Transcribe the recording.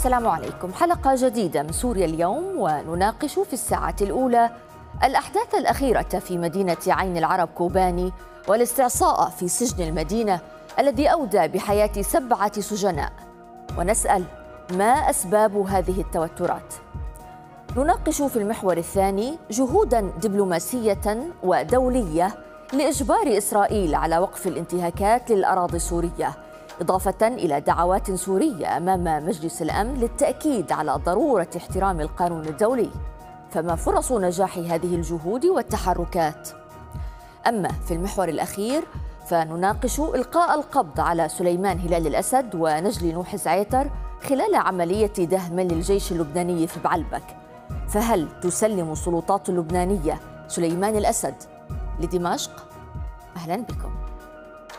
السلام عليكم. حلقة جديدة من سوريا اليوم، ونناقش في الساعة الأولى الأحداث الأخيرة في مدينة عين العرب كوباني والاستعصاء في سجن المدينة الذي أودى بحياة 7 سجناء، ونسأل ما أسباب هذه التوترات. نناقش في المحور الثاني جهوداً دبلوماسية ودولية لإجبار إسرائيل على وقف الانتهاكات للأراضي السورية، إضافة إلى دعوات سورية أمام مجلس الأمن للتأكيد على ضرورة احترام القانون الدولي. فما فرص نجاح هذه الجهود والتحركات؟ أما في المحور الأخير فنناقش إلقاء القبض على سليمان هلال الأسد ونجلي نوح زعيتر خلال عملية دهم للجيش اللبناني في بعلبك. فهل تسلم السلطات اللبنانية سليمان الأسد لدمشق؟ أهلا بكم.